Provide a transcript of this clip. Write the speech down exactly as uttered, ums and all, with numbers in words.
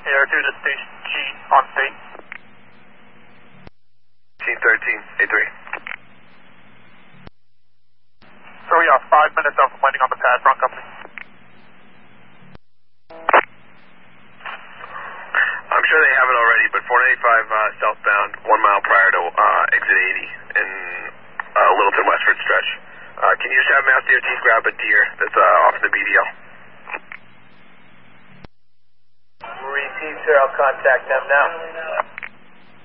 Air two to station G on state. Team thirteen, A three. So we are five minutes out from landing on the pad, front company. I'm sure they have it already, but four ninety-five uh, southbound, one mile prior to uh, exit eighty in uh, Littleton Westford stretch. Uh, can you just have Mass D O T grab a deer that's uh, off in the B D L? Repeat, sir. I'll contact them now.